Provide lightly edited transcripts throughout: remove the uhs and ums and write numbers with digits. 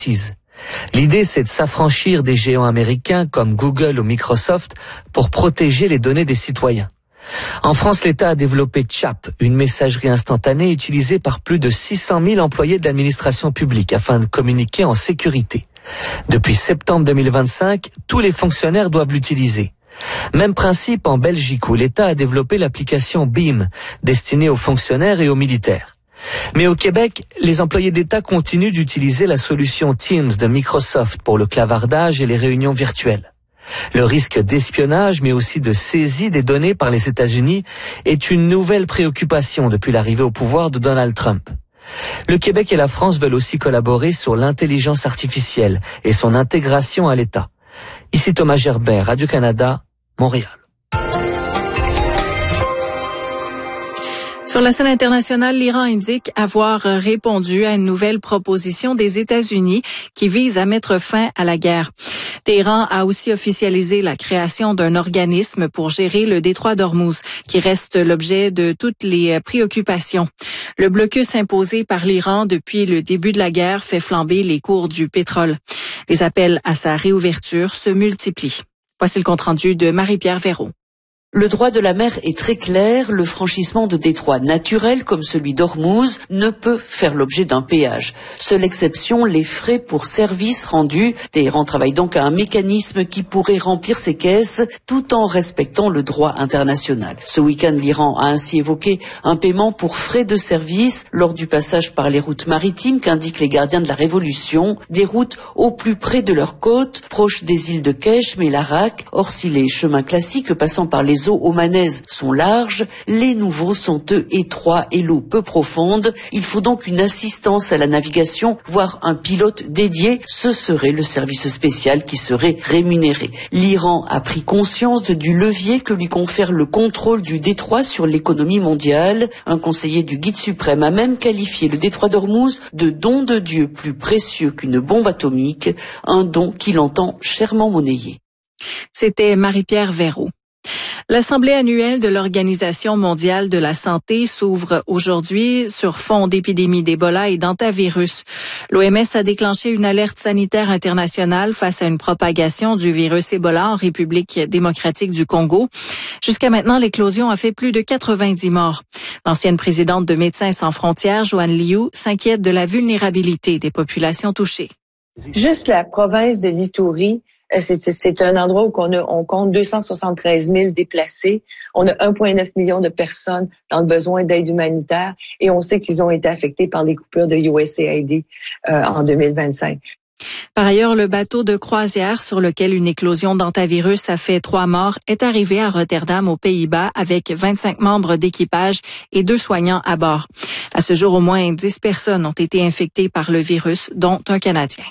L'idée, c'est de s'affranchir des géants américains comme Google ou Microsoft pour protéger les données des citoyens. En France, l'État a développé Chap, une messagerie instantanée utilisée par plus de 600 000 employés de l'administration publique afin de communiquer en sécurité. Depuis septembre 2025, tous les fonctionnaires doivent l'utiliser. Même principe en Belgique où l'État a développé l'application BEAM, destinée aux fonctionnaires et aux militaires. Mais au Québec, les employés d'État continuent d'utiliser la solution Teams de Microsoft pour le clavardage et les réunions virtuelles. Le risque d'espionnage, mais aussi de saisie des données par les États-Unis, est une nouvelle préoccupation depuis l'arrivée au pouvoir de Donald Trump. Le Québec et la France veulent aussi collaborer sur l'intelligence artificielle et son intégration à l'État. Ici Thomas Gerbert, Radio-Canada, Montréal. Sur la scène internationale, l'Iran indique avoir répondu à une nouvelle proposition des États-Unis qui vise à mettre fin à la guerre. Téhéran a aussi officialisé la création d'un organisme pour gérer le détroit d'Ormuz, qui reste l'objet de toutes les préoccupations. Le blocus imposé par l'Iran depuis le début de la guerre fait flamber les cours du pétrole. Les appels à sa réouverture se multiplient. Voici le compte-rendu de Marie-Pierre Verreau. Le droit de la mer est très clair, le franchissement de détroits naturels comme celui d'Ormuz ne peut faire l'objet d'un péage. Seule exception, les frais pour services rendus. Téhéran travaille donc à un mécanisme qui pourrait remplir ses caisses tout en respectant le droit international. Ce week-end, l'Iran a ainsi évoqué un paiement pour frais de service lors du passage par les routes maritimes qu'indiquent les gardiens de la Révolution, des routes au plus près de leurs côtes, proches des îles de Keshm et l'Arak. Or, si les chemins classiques passant par les eaux omanaises sont larges, les nouveaux sont eux étroits et l'eau peu profonde. Il faut donc une assistance à la navigation, voire un pilote dédié. Ce serait le service spécial qui serait rémunéré. L'Iran a pris conscience du levier que lui confère le contrôle du détroit sur l'économie mondiale. Un conseiller du guide suprême a même qualifié le détroit d'Ormuz de don de Dieu plus précieux qu'une bombe atomique, un don qu'il entend chèrement monnayer. C'était Marie-Pierre Verreau. L'Assemblée annuelle de l'Organisation mondiale de la santé s'ouvre aujourd'hui sur fond d'épidémie d'Ebola et d'hantavirus. L'OMS a déclenché une alerte sanitaire internationale face à une propagation du virus Ebola en République démocratique du Congo. Jusqu'à maintenant, l'éclosion a fait plus de 90 morts. L'ancienne présidente de Médecins sans frontières, Joanne Liu, s'inquiète de la vulnérabilité des populations touchées. Juste la province de l'Ituri, c'est un endroit où on compte 273 000 déplacés. On a 1,9 million de personnes dans le besoin d'aide humanitaire et on sait qu'ils ont été affectés par les coupures de USAID en 2025. Par ailleurs, le bateau de croisière sur lequel une éclosion d'hantavirus a fait 3 morts est arrivé à Rotterdam, aux Pays-Bas, avec 25 membres d'équipage et 2 soignants à bord. À ce jour, au moins 10 personnes ont été infectées par le virus, dont un Canadien.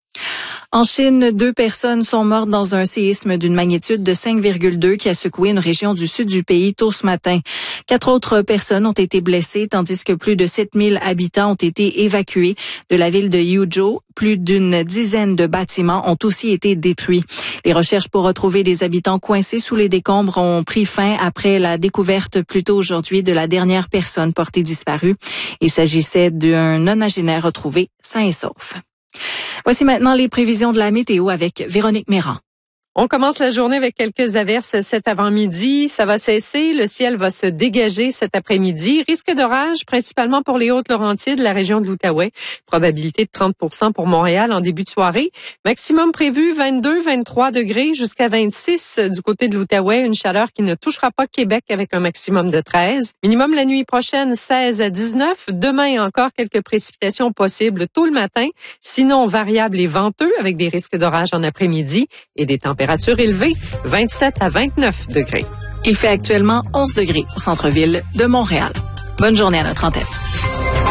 En Chine, 2 personnes sont mortes dans un séisme d'une magnitude de 5,2 qui a secoué une région du sud du pays tôt ce matin. 4 autres personnes ont été blessées, tandis que plus de 7000 habitants ont été évacués de la ville de Yuzhou. Plus d'une dizaine de bâtiments ont aussi été détruits. Les recherches pour retrouver des habitants coincés sous les décombres ont pris fin après la découverte plus tôt aujourd'hui de la dernière personne portée disparue. Il s'agissait d'un nonagénaire retrouvé sain et sauf. Voici maintenant les prévisions de la météo avec Véronique Méran. On commence la journée avec quelques averses cet avant-midi. Ça va cesser. Le ciel va se dégager cet après-midi. Risque d'orage principalement pour les Hautes-Laurentides, la région de l'Outaouais. Probabilité de 30% pour Montréal en début de soirée. Maximum prévu 22-23 degrés jusqu'à 26 du côté de l'Outaouais. Une chaleur qui ne touchera pas Québec avec un maximum de 13. Minimum la nuit prochaine 16 à 19. Demain encore quelques précipitations possibles tôt le matin. Sinon variable et venteux avec des risques d'orage en après-midi et des températures élevées, 27 à 29 degrés. Il fait actuellement 11 degrés au centre-ville de Montréal. Bonne journée à notre antenne.